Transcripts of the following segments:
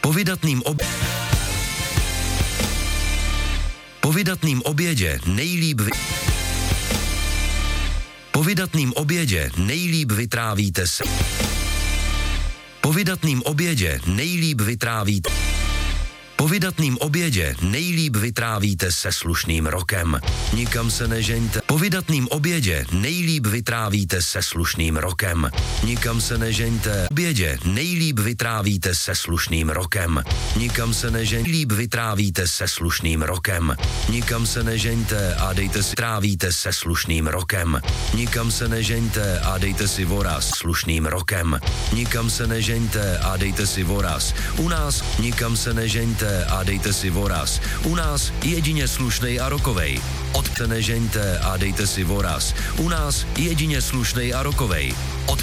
Po vydatným obědě nejlíp vytrávíte se. Po vydatným obědě nejlíp vytrávíte se slušným rokem. Nikam se nežeňte. Po vydatným obědě nejlíp vytrávíte se slušným rokem. Nikam se nežeňte. Obědě nejlíp vytrávíte se slušným rokem. Nikam se nežeňte. Líp vytrávíte se slušným rokem. Nikam se nežeňte a dejte si trávíte se slušným rokem. Nikam se nežeňte a dejte si voraz slušným rokem. Nikam se nežeňte a dejte si voraz. U nás nikam se nežeňte a dejte si voraz. U nás jedině slušnej a rokovej. Se nežeňte a dejte si voraz. U nás jedině slušnej a rokovej.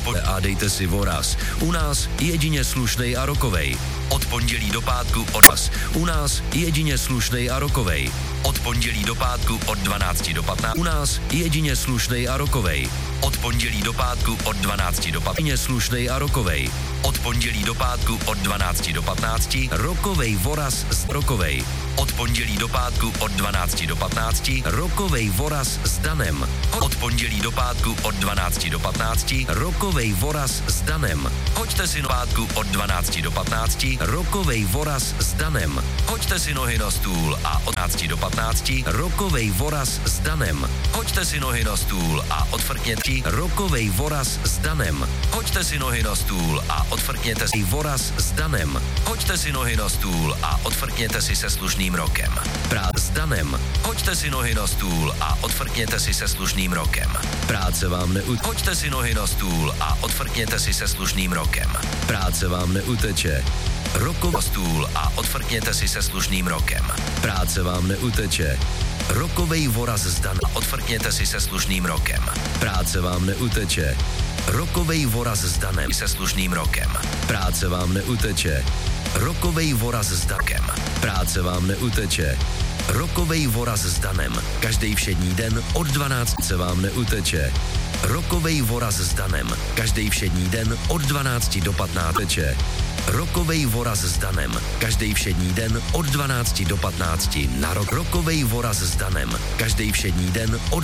A dejte si voraz. U nás jedině slušnej a rokovej. Od pondělí do pátku od vás. U nás jedině slušnej a rokovej. Od pondělí do pátku od 12 do 15. U nás jedině slušnej a rokovej. Od pondělí do pátku od 12 do 15. Jedině slušnej a rokovej. Od pondělí do pátku od 12 do 15. Rokovej voraz z rokovej. Od pondělí do pátku od 12 do 15. Rokovej voraz s Danem. Od pondělí do pátku od 12 do 15. Rokovej voraz s Danem. Hoďte si do pátku od 12 do 15. Rokovej voraz s Danem. Hoďte si nohy na stůl a od 15 do 15. Rokovej voraz s Danem. Hoďte si nohy na stůl a odfrkněte. Rokovej voraz s Danem. Hoďte si nohy na stůl a odfrkněte si voraz s Danem. Hoďte si nohy na stůl a odfrkněte si se slušným rokem. Práce s Danem. Hoďte si nohy na stůl a odfrkněte si se slušným rokem. Práce vám Hoďte si nohy na stůl a odfrkněte si se slušným rokem. Práce vám neuteče. Rokovej stůl a odfrkněte si se slušným rokem. Práce vám neuteče. Rokovej voraz s Danem. Odfrkněte si se slušným rokem. Práce vám neuteče. Rokovej voraz s Danem se slušným rokem. Práce vám neuteče. Rokovej voraz s Danem. Práce vám neuteče. Rokovej voraz s Danem. Každý všední den od 12 se vám neuteče. Rokovej voraz s Danem. Každý všední den od 12 do 15 teče. Rokovej voraz s Danem. Každý všední den od 12 do 15 na rok. Rokovej voraz s Danem. Každý všední den od